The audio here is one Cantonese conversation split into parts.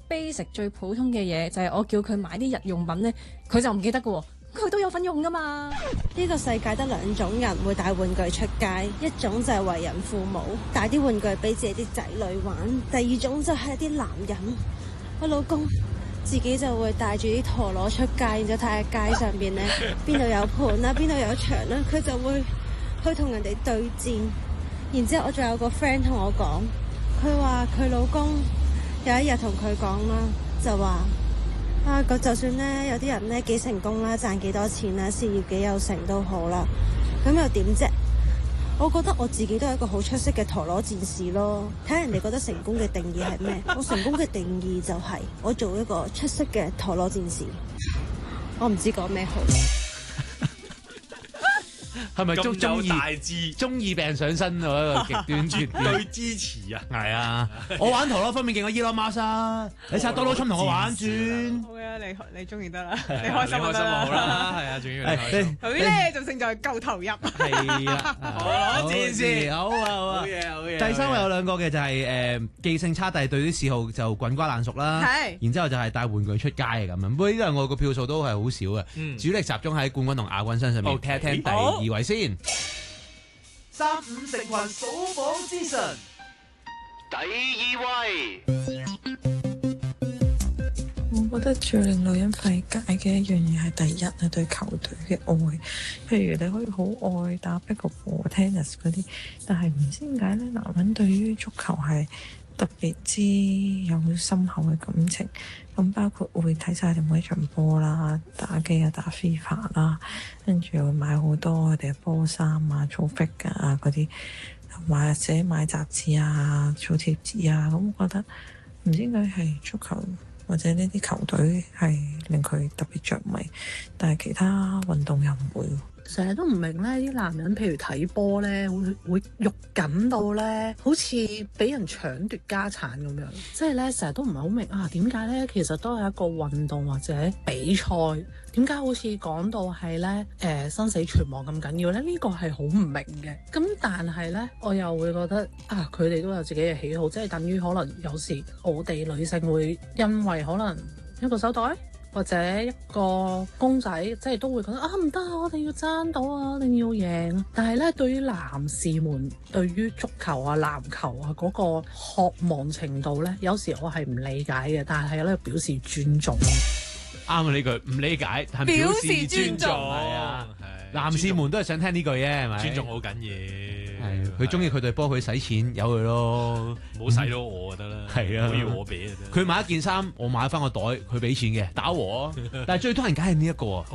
basic 最普通嘅嘢，就係我叫佢買啲日用品咧，佢就唔記得㗎喎。佢都有份用噶嘛？ 呢個世界得兩種人會帶玩具出街，一種就係為人父母帶啲玩具俾自己啲仔女玩，第二種就係啲男人。我老公自己就會帶住啲陀螺出街，然之後睇下街上邊咧邊度有盤啦，邊度有牆啦，佢就會去同人哋對戰。然之後我仲有個 friend 同我講，佢話佢老公有一日同佢講啦，就話就算咧有啲人咧幾成功啦，賺幾多錢啦，事業幾有成都好啦，咁又點啫？我覺得我自己都係一個好出色嘅陀螺戰士咯。睇人哋覺得成功嘅定義係咩？我成功嘅定義就係我做一個出色嘅陀螺戰士。我唔知講咩好。 係咪咁有大志中二病上身嗰個極端絕對支持啊？ 係啊！我玩陀螺方面勁過 Elon Musk 啊！你拆多多春同我玩轉。 好嘅，你中意得啦，你開心就得啦。 好啦，係啊，仲要佢咧就勝在夠投入。 係啦， 陀螺戰士， 好啊好啊， 好嘢好嘢。 第三位有兩個嘅就係記性差，但係對啲嗜好就滾瓜爛熟啦。 係。然之後就係帶玩具出街嘅咁樣。不過呢兩個個票數都係好少嘅，主力集中喺冠軍同亞軍身上面。聽一聽第二位先。 3、5成群數榜之神，第2位。 我覺得最令女人費解嘅一樣嘢係第一係對球隊嘅愛，譬如你可以好愛打 pickleball、tennis 嗰啲，但係唔知點解咧，男人對於足球係特別之有深厚嘅感情。咁包括會睇晒佢哋每一場波啦，打機啊、打 FIFA 啦，跟住會買好多佢哋嘅波衫啊、草 figure 啊嗰啲，或者買雜誌啊、草貼紙啊，咁我覺得唔知點解係足球或者呢啲球隊係令佢特別着迷，但係其他運動又唔會。 成日都唔明咧，啲男人譬如睇波咧，會肉緊到咧，好似俾人搶奪家產咁樣。即係咧，成日都唔係好明啊，點解咧？其實都係一個運動或者比賽，點解好似講到係咧生死存亡咁緊要咧？呢個係好唔明嘅。咁但係咧，我又會覺得啊，佢哋都有自己嘅喜好，即係等於可能有時我哋女性會因為可能一個手袋，或者一個公仔，即係都會覺得啊唔得，我哋要爭到啊，一定要贏。但係咧，對於男士們對於足球啊、籃球啊嗰個渴望程度咧，有時我係唔理解嘅，但係咧表示尊重。 啱啊！呢句唔理解，但表示尊重。係啊，男士們都係想聽呢句啫，係咪？ 尊重好緊要。 係佢中意佢對波，佢使錢由佢咯， 唔好使到我就得啦。係啊，唔要我俾就得。 佢買一件衫，我買翻個袋，佢俾錢嘅，打和。但係最多人梗係呢一個啊。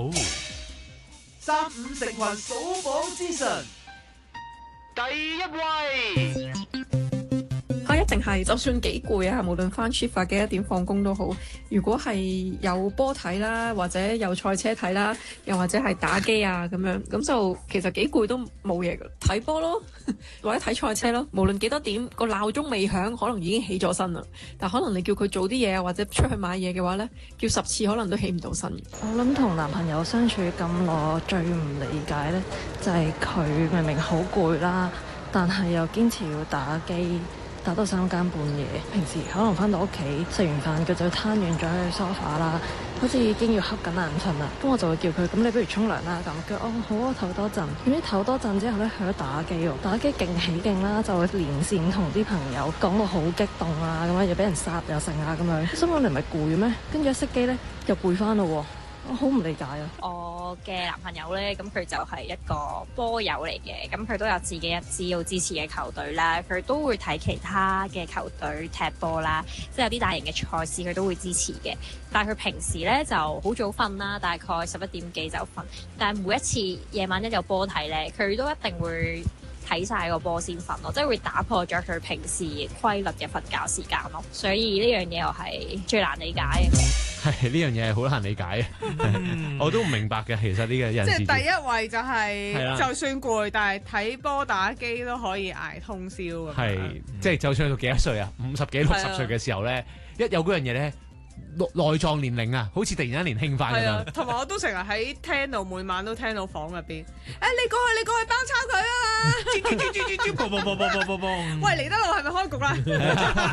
3、5成群數榜之神，第1位。 一定係，就算幾攰啊，無論翻 shift 啊幾多點放工都好，如果係有波睇啦，或者有賽車睇啦，又或者係打機啊咁樣，咁就其實幾攰都冇嘢㗎，睇波咯，或者睇賽車咯。無論幾多點，個鬧鐘未響，可能已經起咗身啦。但可能你叫佢做啲嘢啊，或者出去買嘢嘅話呢，叫10次可能都起唔到身。 我諗同男朋友相處咁耐，我最唔理解呢，就係佢明明好攰啦，但係又堅持要打機。打到3更半夜，平時可能翻到屋企食完飯，佢就攤軟咗喺梳化啦，好似已經要瞌緊眼瞓啦。咁我就會叫佢，咁你不如沖涼啦咁。佢好啊，唞多陣。點知唞多陣之後咧，去咗打機喎，打機勁起勁啦，就會連線同啲朋友講到好激動啊，咁樣又俾人殺又成啊咁樣。心諗你唔係攰咩？跟住一熄機咧，又攰翻咯喎。我好唔理解啊！ 我嘅男朋友咧，咁佢就係一個波友嚟嘅，咁佢都有自己一支好支持嘅球隊啦，佢都會睇其他嘅球隊踢波啦，即係有啲大型嘅賽事佢都會支持嘅。但係佢平時咧就好早瞓啦，大概11點幾就瞓。但係每一次夜晚一有波睇咧，佢都一定會睇晒個波先瞓咯，即係會打破咗佢平時規律嘅瞓覺時間咯。所以呢樣嘢我係最難理解嘅。 係呢樣嘢係好難理解我都唔明白嘅。其實呢個人即係第一位就係、就算攰，但係睇波打機都可以捱通宵咁。 係即係就算到幾多歲啊，50幾60歲嘅時候咧，一有嗰樣嘢咧，內臟年齡啊，好似突然間年輕翻咁樣。 同埋我都成日喺聽到每晚都聽到房入邊，你過去包抄佢啊！喂，嚟得路係咪開局啦？